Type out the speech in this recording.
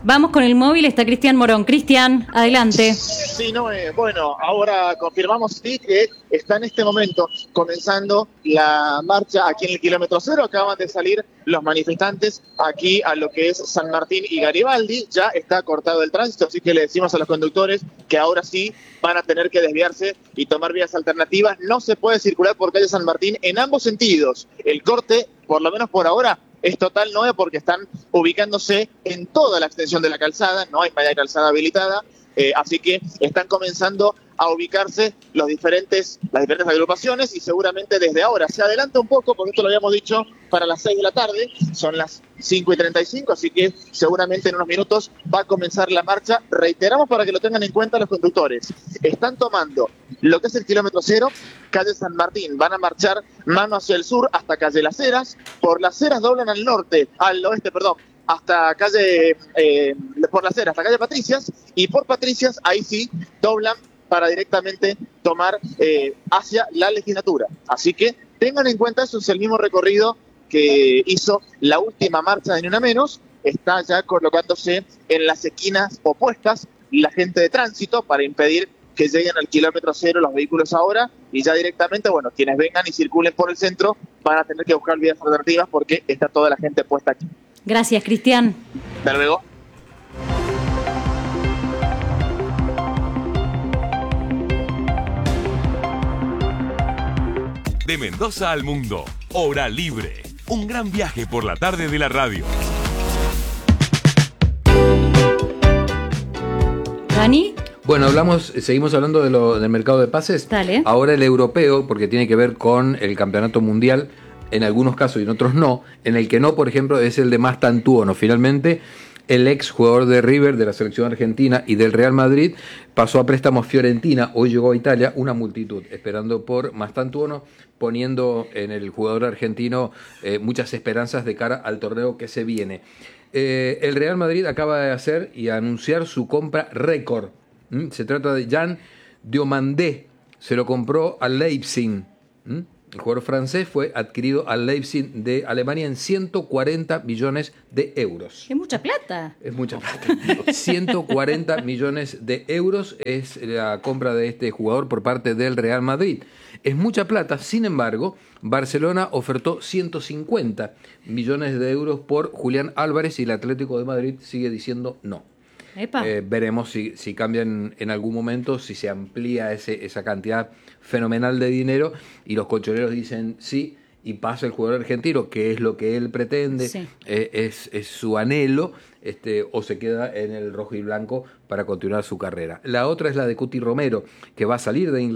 Vamos con el móvil, está Cristian Morón. Cristian, adelante. Sí, no, bueno, ahora confirmamos sí, que está en este momento comenzando la marcha aquí en el kilómetro cero. Acaban de salir los manifestantes aquí a lo que es San Martín y Garibaldi. Ya está cortado el tránsito, así que le decimos a los conductores que ahora sí van a tener que desviarse y tomar vías alternativas. No se puede circular por calle San Martín en ambos sentidos. El corte, por lo menos por ahora, es total, no es porque están ubicándose en toda la extensión de la calzada, no hay malla calzada habilitada, así que están comenzando a ubicarse las diferentes agrupaciones y seguramente desde ahora se adelanta un poco, porque esto lo habíamos dicho para las 6 de la tarde, son las 5:35, así que seguramente en unos minutos va a comenzar la marcha. Reiteramos para que lo tengan en cuenta los conductores, están tomando lo que es el kilómetro cero, calle San Martín, van a marchar mano hacia el sur hasta calle Las Heras, por Las Heras doblan al oeste, hasta calle, por Las Heras, hasta calle Patricias, y por Patricias, ahí sí, doblan para directamente tomar hacia la legislatura. Así que tengan en cuenta, eso es el mismo recorrido que hizo la última marcha de Ni Una Menos, está ya colocándose en las esquinas opuestas la gente de tránsito para impedir que lleguen al kilómetro cero los vehículos ahora, y ya directamente, bueno, quienes vengan y circulen por el centro van a tener que buscar vías alternativas porque está toda la gente puesta aquí. Gracias, Cristian. Hasta luego. De Mendoza al mundo, Hora Libre. Un gran viaje por la tarde de la radio. ¿Dani? Bueno, seguimos hablando del mercado de pases. Dale. Ahora el europeo, porque tiene que ver con el campeonato mundial, en algunos casos y en otros no. En el que no, por ejemplo, es el de Mastantuono. Finalmente, el ex jugador de River, de la selección argentina y del Real Madrid, pasó a préstamo Fiorentina. Hoy llegó a Italia una multitud esperando por Mastantuono, poniendo en el jugador argentino muchas esperanzas de cara al torneo que se viene. El Real Madrid acaba de hacer y anunciar su compra récord. Se trata de Jean Diomandé, se lo compró al Leipzig. El jugador francés fue adquirido al Leipzig de Alemania en 140 millones de euros. Es mucha plata. Es mucha plata. 140 millones de euros es la compra de este jugador por parte del Real Madrid. Es mucha plata, sin embargo, Barcelona ofertó 150 millones de euros por Julián Álvarez y el Atlético de Madrid sigue diciendo no. Veremos si cambian en algún momento, si se amplía esa cantidad fenomenal de dinero y los colchoneros dicen sí y pasa el jugador argentino, que es lo que él pretende, sí. Es su anhelo, o se queda en el rojo y blanco para continuar su carrera. La otra es la de Cuti Romero, que va a salir de Inglaterra.